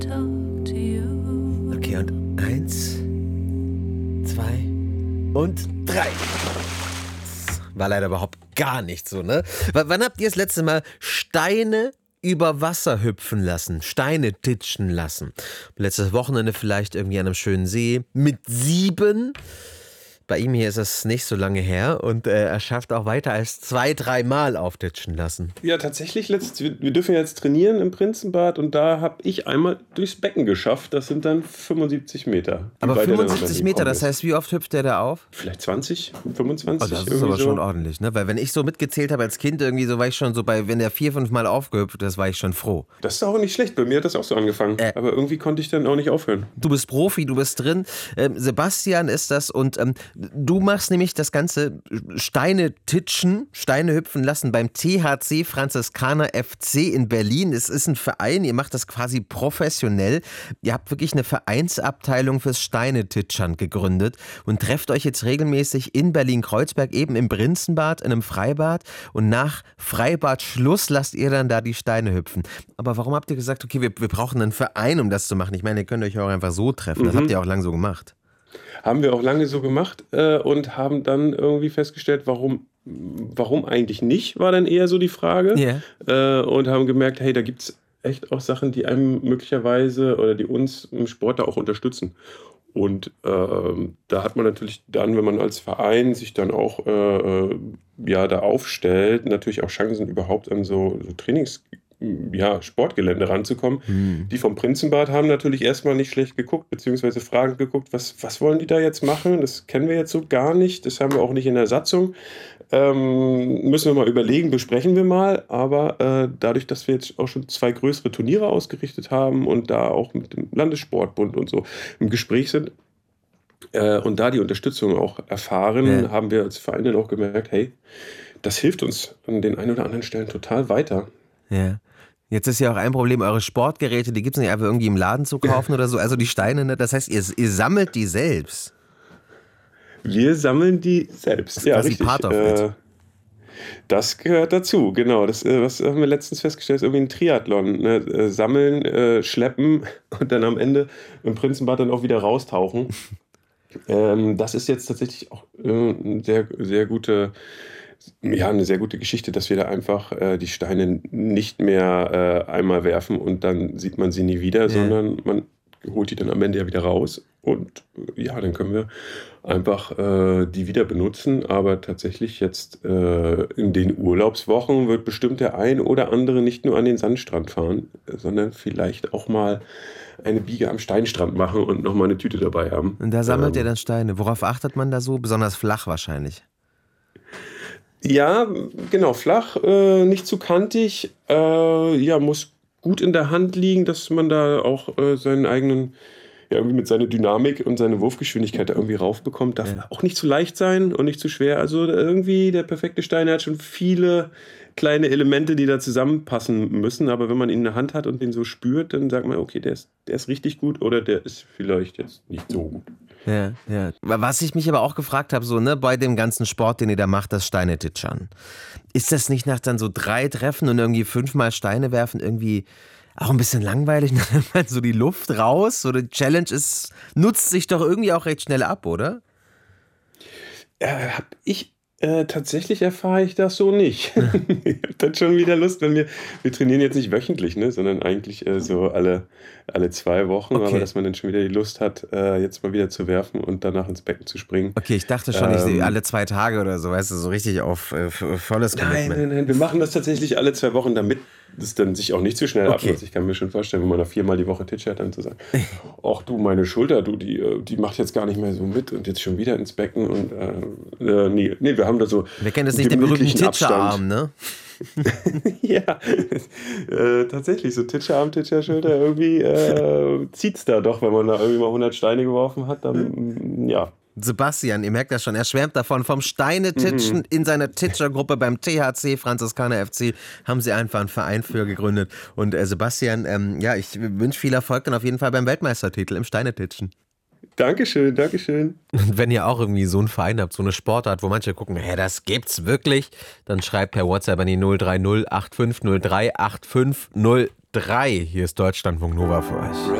Okay, und 1, 2 und 3. War leider überhaupt gar nicht so, ne? Wann habt ihr das letzte Mal Steine über Wasser hüpfen lassen, Steine titschen lassen? Letztes Wochenende vielleicht irgendwie an einem schönen See mit 7. Bei ihm hier ist es nicht so lange her und er schafft auch weiter als 2-3 Mal auftitschen lassen. Ja, tatsächlich, wir dürfen jetzt trainieren im Prinzenbad und da habe ich einmal durchs Becken geschafft. Das sind dann 75 Meter. Aber 75 Meter, das heißt, wie oft hüpft der da auf? Vielleicht 20, 25. Oh, das ist aber schon ordentlich, ne? Weil wenn ich so mitgezählt habe als Kind, irgendwie so war ich schon so bei, wenn der 4-5 Mal aufgehüpft ist, war ich schon froh. Das ist auch nicht schlecht, bei mir hat das auch so angefangen. Aber irgendwie konnte ich dann auch nicht aufhören. Du bist Profi, du bist drin. Sebastian ist das und du machst nämlich das ganze Steine titschen, Steine hüpfen lassen beim THC Franziskaner FC in Berlin. Es ist ein Verein, ihr macht das quasi professionell. Ihr habt wirklich eine Vereinsabteilung fürs Steinetitschern gegründet und trefft euch jetzt regelmäßig in Berlin-Kreuzberg, eben im Prinzenbad, in einem Freibad. Und nach Freibadschluss lasst ihr dann da die Steine hüpfen. Aber warum habt ihr gesagt, okay, wir brauchen einen Verein, um das zu machen? Ich meine, ihr könnt euch auch einfach so treffen. Das habt ihr auch lange so gemacht. Haben wir auch lange so gemacht und haben dann irgendwie festgestellt, warum eigentlich nicht, war dann eher so die Frage. Yeah. Und haben gemerkt, hey, da gibt es echt auch Sachen, die einem möglicherweise oder die uns im Sport da auch unterstützen. Und da hat man natürlich dann, wenn man als Verein sich dann auch da aufstellt, natürlich auch Chancen überhaupt an so Sportgelände ranzukommen. Die vom Prinzenbad haben natürlich erstmal nicht schlecht geguckt, beziehungsweise fragend geguckt, was wollen die da jetzt machen? Das kennen wir jetzt so gar nicht, das haben wir auch nicht in der Satzung. Müssen wir mal überlegen, besprechen wir mal, aber dadurch, dass wir jetzt auch schon 2 größere Turniere ausgerichtet haben und da auch mit dem Landessportbund und so im Gespräch sind und da die Unterstützung auch erfahren, haben wir als Verein dann auch gemerkt, hey, das hilft uns an den ein oder anderen Stellen total weiter. Ja. Jetzt ist ja auch ein Problem, eure Sportgeräte, die gibt es nicht einfach irgendwie im Laden zu kaufen oder so, also die Steine, ne? Das heißt, ihr sammelt die selbst. Wir sammeln die selbst, das ja, ist richtig. Part of it. Das gehört dazu, genau. Das, was haben wir letztens festgestellt, ist irgendwie ein Triathlon. Ne? Sammeln, schleppen und dann am Ende im Prinzenbad dann auch wieder raustauchen. Das ist jetzt tatsächlich auch eine sehr gute Geschichte, dass wir da einfach die Steine nicht mehr einmal werfen und dann sieht man sie nie wieder, sondern man holt die dann am Ende ja wieder raus und dann können wir einfach die wieder benutzen. Aber tatsächlich jetzt in den Urlaubswochen wird bestimmt der ein oder andere nicht nur an den Sandstrand fahren, sondern vielleicht auch mal eine Biege am Steinstrand machen und nochmal eine Tüte dabei haben. Und da sammelt ihr dann Steine. Worauf achtet man da so? Besonders flach wahrscheinlich. Ja, genau, flach, nicht zu kantig, muss gut in der Hand liegen, dass man da auch seinen eigenen, irgendwie mit seiner Dynamik und seiner Wurfgeschwindigkeit da irgendwie raufbekommt. Darf auch nicht zu leicht sein und nicht zu schwer. Also irgendwie der perfekte Stein hat schon viele kleine Elemente, die da zusammenpassen müssen. Aber wenn man ihn in der Hand hat und den so spürt, dann sagt man, okay, der ist richtig gut oder der ist vielleicht jetzt nicht so gut. Ja. Was ich mich aber auch gefragt habe, so, ne, bei dem ganzen Sport, den ihr da macht, das Steinetitschern. Ist das nicht nach dann so 3 Treffen und irgendwie 5 Mal Steine werfen irgendwie auch ein bisschen langweilig? Dann so die Luft raus? So die Challenge nutzt sich doch irgendwie auch recht schnell ab, oder? Tatsächlich erfahre ich das so nicht. Ich habe dann schon wieder Lust, wenn wir trainieren jetzt nicht wöchentlich, ne, sondern eigentlich so alle 2 Wochen, Okay. aber dass man dann schon wieder die Lust hat, jetzt mal wieder zu werfen und danach ins Becken zu springen. Okay, ich dachte schon, ich sehe alle 2 Tage oder so, weißt du, so richtig auf volles Commitment. Nein, wir machen das tatsächlich alle 2 Wochen, damit es dann sich auch nicht zu schnell abnutzt. Ich kann mir schon vorstellen, wenn man da 4-mal die Woche titschert, dann zu sagen, ach du, meine Schulter, die macht jetzt gar nicht mehr so mit und jetzt schon wieder ins Becken und nee, wir haben da so Wir kennen das nicht, den berühmten Titscherarm, ne? Ja, tatsächlich, so Titscherarm, Titscherschulter, irgendwie zieht's da doch, wenn man da irgendwie mal 100 Steine geworfen hat, dann ja. Sebastian, ihr merkt das schon, er schwärmt davon, vom Steinetitschen in seiner Titschergruppe beim THC Franziskaner FC haben sie einfach einen Verein für gegründet. Und Sebastian, ich wünsche viel Erfolg dann auf jeden Fall beim Weltmeistertitel im Steinetitschen. Dankeschön. Und wenn ihr auch irgendwie so einen Verein habt, so eine Sportart, wo manche gucken, das gibt's wirklich, dann schreibt per WhatsApp an die 030 8503 8503. 3. Hier ist Deutschlandfunk Nova für euch.